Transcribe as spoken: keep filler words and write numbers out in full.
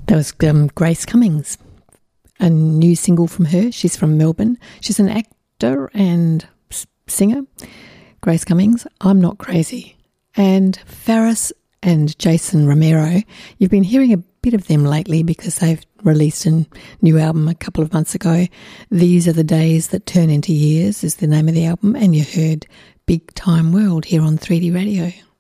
That was um, Grace Cummings, a new single from her. She's from Melbourne. She's an actor and s- singer. Grace Cummings, I'm Not Crazy. And Farris and Jason Romero, you've been hearing a bit of them lately because they've released a new album a couple of months ago. These Are the Days That Turn Into Years is the name of the album, and you heard Big Time World here on three D Radio.